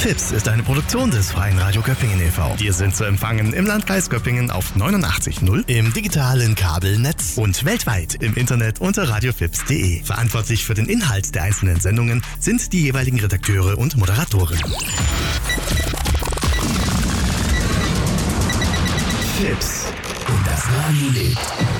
FIPS ist eine Produktion des Freien Radio Göppingen e.V. Wir sind zu empfangen im Landkreis Göppingen auf 89.0, im digitalen Kabelnetz und weltweit im Internet unter radiofips.de. Verantwortlich für den Inhalt der einzelnen Sendungen sind die jeweiligen Redakteure und Moderatoren. FIPS. Und das Radio lebt.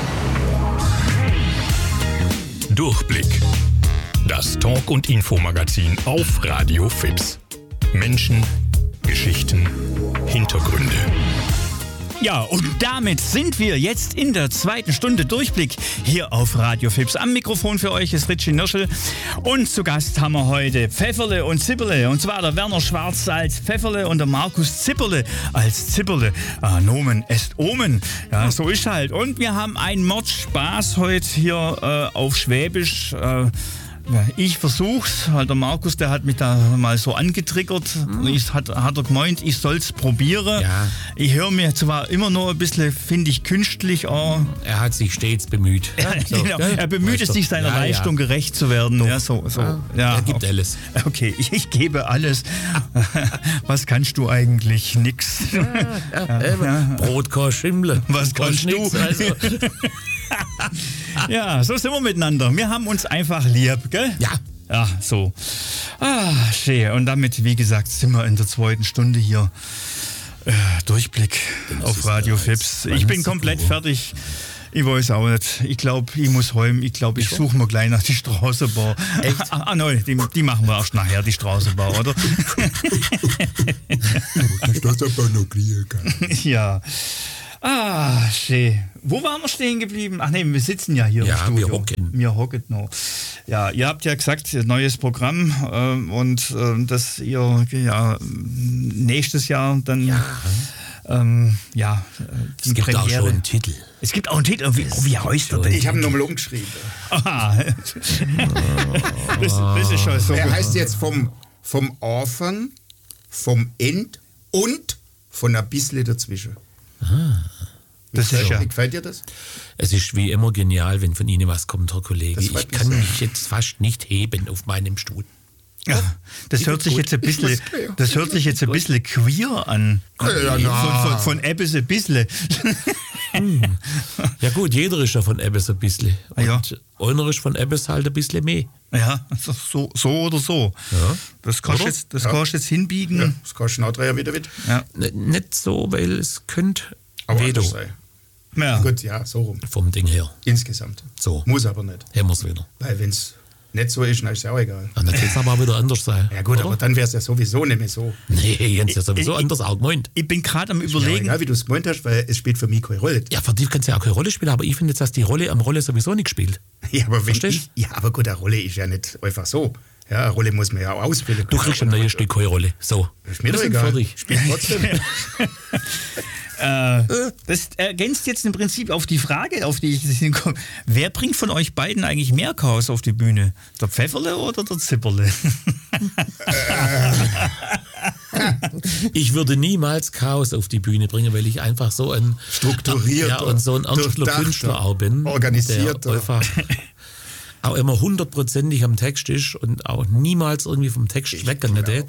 Durchblick. Das Talk- und Infomagazin auf Radio FIPS. Menschen, Geschichten, Hintergründe. Ja, und damit sind wir jetzt in der zweiten Stunde Durchblick hier auf Radio FIPS. Am Mikrofon für euch ist Richie Nirschl und zu Gast haben wir heute Pfefferle und Zipperle. Und zwar der Werner Schwarz als Pfefferle und der Markus Zipperle als Zipperle. Nomen est Omen. Ja, so ist halt. Und wir haben einen Mordspaß heute hier auf Schwäbisch. Ich versuch's, weil der Markus, der hat mich da mal so angetriggert. Hat er gemeint, ich soll's probieren. Ja. Ich höre mir zwar immer noch ein bisschen, finde ich, künstlich an. Er hat sich stets bemüht. So, genau. Er bemüht es sich, seiner Leistung gerecht zu werden. Ja, so. Er gibt alles. Okay, ich gebe alles. Was kannst du eigentlich? Nix. Brot, kein Schimmle. Was kannst du? Also. Ja, so sind wir miteinander. Wir haben uns einfach lieb, gell? Ja. Ja, so. Schön. Und damit, wie gesagt, sind wir in der zweiten Stunde hier. Durchblick auf Radio FIPS. Ich bin komplett fertig. Ich weiß auch nicht. Ich glaube, ich muss heim. Ich glaube, ich suche mir gleich nach die Straßenbahn. Echt? Nein, die machen wir erst nachher, die Straßenbahn, oder? Die Straßenbahn noch kriegen kann. Ja. Schön. Wo waren wir stehen geblieben? Ach nee, wir sitzen ja hier im Studio. Wir hocken noch. Ja, ihr habt ja gesagt, neues Programm und dass ihr nächstes Jahr dann es gibt Premiere. auch schon einen Titel. Es gibt auch einen Titel. Wie heißt der denn? Ich habe ihn nochmal umgeschrieben. Aha. Das ist schon so. Er heißt jetzt vom Anfang, vom End und von ein bisschen dazwischen. Das ist ja. Wie gefällt dir das? Es ist wie immer genial, wenn von Ihnen was kommt, Herr Kollege. Das freut Ich mich kann sehr. mich jetzt fast nicht heben auf meinem Stuhl. Ja, das hört sich jetzt ein bisschen queer an. Von etwas ein bisschen. Ja gut, jeder ist ja von etwas ein bisschen. Und Ja. einer ist von etwas halt ein bisschen mehr. Ja, so oder so. Ja. Das kannst du jetzt hinbiegen. Ja, das kannst du nachdrehen wieder mit. Ja. Nicht so, weil es könnte Aber weder anders sein. Ja. Gut, ja, so rum. vom Ding her. Insgesamt. So, Muss aber nicht. haben wir es wieder. Weil wenn es nicht so ist, dann ist es auch egal. Dann kann es aber auch wieder anders sein. Ja gut, oder? aber dann wäre es ja sowieso nicht mehr so. Nee, Jens, ja sowieso anders auch gemeint. Ich bin gerade am Ja, Überlegen. egal, wie du es gemeint hast, weil es spielt für mich keine Rolle. Ja, für dich kannst du ja auch keine Rolle spielen, aber ich finde jetzt, dass die Rolle am Rolle sowieso nicht spielt. Ja, aber Verstehst? aber gut, eine Rolle ist ja nicht einfach so. Ja, eine Rolle muss man ja auch ausfüllen. Du kriegst ein neues Stück keine Rolle. So. Ist mir doch Wir sind egal. fertig. Spielt trotzdem. Das ergänzt jetzt im Prinzip auf die Frage, auf die ich hinkomme. Wer bringt von euch beiden eigentlich mehr Chaos auf die Bühne? Der Pfefferle oder der Zipperle? Ich würde niemals Chaos auf die Bühne bringen, weil ich einfach so ein Strukturierter, und so ein ernster durchdachter, Künstler auch bin. organisierter. Der einfach auch immer 100%ig am Text ist und auch niemals irgendwie vom Text weggehen wird.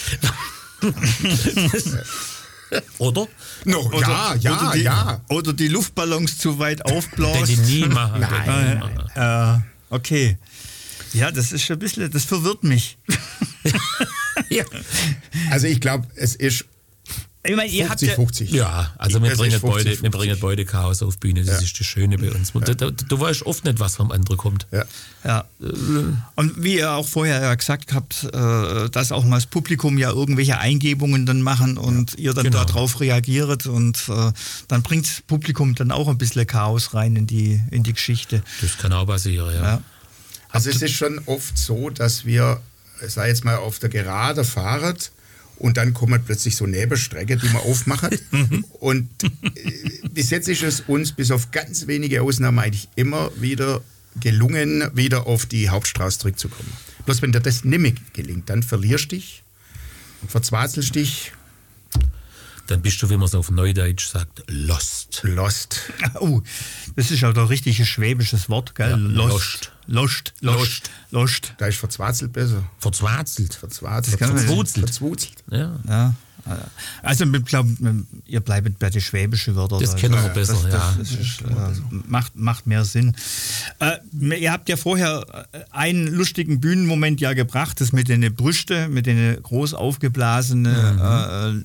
Oder? No, ja. Oder die Luftballons zu weit Den aufblasen. die nie machen. Nein. Okay. Ja, das ist schon ein bisschen, das verwirrt mich. Ja. Also ich glaube, es ist Ich meine, ihr habt ja, 50-50. Ja, also wir Es bringen ist 50-50. beide Chaos auf Chaos. Das ist das Schöne bei uns. Du weißt oft nicht, was vom anderen kommt. Ja. ja. Und wie ihr auch vorher ja gesagt habt, dass auch mal das Publikum ja irgendwelche Eingebungen dann machen und ihr dann Genau. darauf reagiert und dann bringt das Publikum dann auch ein bisschen Chaos rein in die Geschichte. Das kann auch passieren, ja. Ja. Also es ist schon oft so, dass wir, sei jetzt mal auf der Gerade fahren und dann kommen plötzlich so Nebelstrecke, die man aufmacht. Und bis jetzt ist es uns bis auf ganz wenige Ausnahmen eigentlich immer wieder gelungen, wieder auf die Hauptstraße zurückzukommen. Bloß wenn dir das nicht mehr gelingt, dann verlierst du dich und verzweifelst dich. dann bist du, wie man es auf Neudeutsch sagt, lost. Lost. Oh, das ist ja doch richtig ein schwäbisches Wort, gell? Ja, Lost. Da ist verzweifelt besser. Verzweifelt. Verzwuzelt. Ja. Ja. Also ich glaube, ihr bleibt bei den schwäbischen Wörtern. Das kennen wir besser, das ist, macht mehr Sinn. Ihr habt ja vorher einen lustigen Bühnenmoment ja gebracht, das mit den Brüsten, mit den groß aufgeblasenen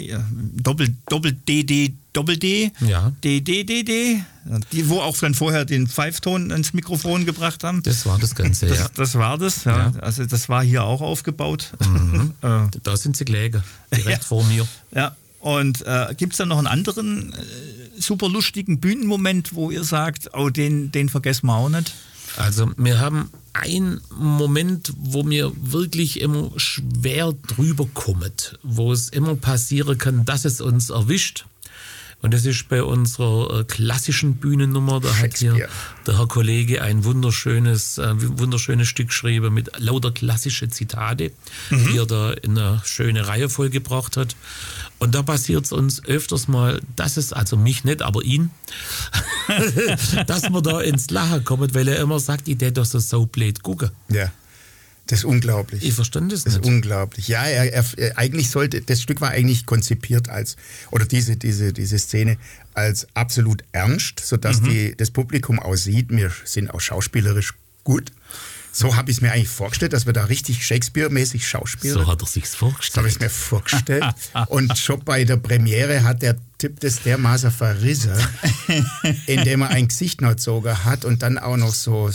Doppel-D, Ja. D, die, wo auch dann vorher den Pfeifton ins Mikrofon gebracht haben. Das war das Ganze, ja. Das war das, ja. Also das war hier auch aufgebaut. Da sind sie gelegen, direkt vor mir. Ja, und gibt es da noch einen anderen super lustigen Bühnenmoment, wo ihr sagt, oh, den vergessen wir auch nicht? Also wir haben einen Moment, wo mir wirklich immer schwer drüber kommt, wo es immer passieren kann, dass es uns erwischt. Und das ist bei unserer klassischen Bühnennummer. Da hat hier der Herr Kollege ein wunderschönes Stück geschrieben mit lauter klassische Zitate, die er da in eine schöne Reihe vollgebracht hat. Und da passiert es uns öfters mal, dass es, also mich nicht, aber ihn, dass wir da ins Lachen kommen, weil er immer sagt, ich hätte doch so blöd gucken. Ja. Das ist unglaublich. Ich verstand das nicht. Das ist unglaublich. Ja, eigentlich sollte, das Stück war eigentlich konzipiert als, oder diese Szene als absolut ernst, sodass das Publikum aussieht, wir sind auch schauspielerisch gut. So habe ich es mir eigentlich vorgestellt, dass wir da richtig Shakespeare-mäßig schauspielen. So hat er sich's vorgestellt. So habe ich es mir vorgestellt. Und schon bei der Premiere hat der Typ das dermaßen verrissen, indem er ein Gesicht noch gezogen hat und dann auch noch so.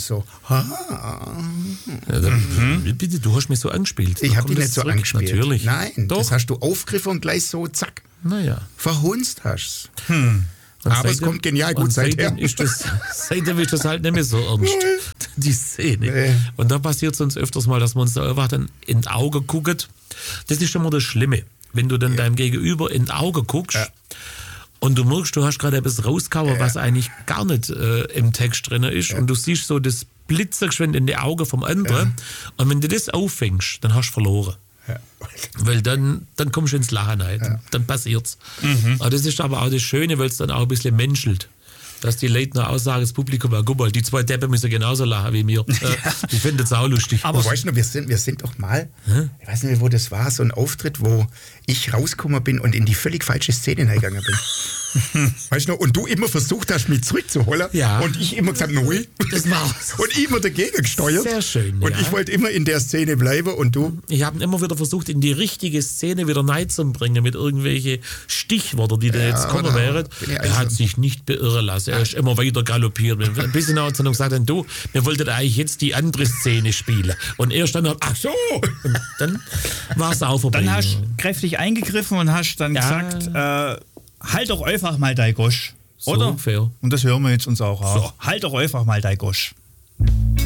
Bitte, du hast mich so angespielt. Ich habe dich nicht so angespielt. Natürlich. Nein, doch. Das hast du aufgegriffen und gleich so zack. Naja. Verhunzt hast du. Aber es kommt genial gut seitdem ist das halt nicht mehr so ernst, die Szene. Nee. Und da passiert es uns öfters mal, dass man uns da einfach dann in die Augen guckt. Das ist schon mal das Schlimme, wenn du dann deinem Gegenüber in die Augen guckst und du merkst, du hast gerade etwas rausgehauen, was eigentlich gar nicht im Text drin ist und du siehst so das Blitzergeschwind in die Augen vom anderen und wenn du das auffängst, dann hast du verloren. Ja. Weil dann kommst du ins Lachen rein, dann passiert's. Aber das ist aber auch das Schöne, weil es dann auch ein bisschen menschelt. Dass die Leute noch aussagen, das Publikum, guck mal, die zwei Deppen müssen genauso lachen wie mir. Ich finde das auch lustig. Aber weißt du, wir sind doch mal, ich weiß nicht, wo das war, so ein Auftritt, wo ich rausgekommen bin und in die völlig falsche Szene reingegangen bin. Weißt du noch? Und du immer versucht hast, mich zurückzuholen. Ja. Und ich immer gesagt, nein. Das war's. Und ich immer dagegen gesteuert. Sehr schön. Und ich wollte immer in der Szene bleiben und du? Ich habe immer wieder versucht, in die richtige Szene wieder reinzubringen mit irgendwelchen Stichworten, die da jetzt kommen wären. Er hat sich nicht beirren lassen. Er ist immer weiter galoppiert. Ein bisschen hat er gesagt, du, wir wollten eigentlich jetzt die andere Szene spielen. Und er stand da, ach so. Und dann war es auch vorbei. Dann hast du kräftig eingegriffen und hast dann gesagt, halt doch einfach mal dein Gosch. Oder? So, fair. Und das hören wir jetzt uns auch auf. So. Halt doch einfach mal dein Gosch.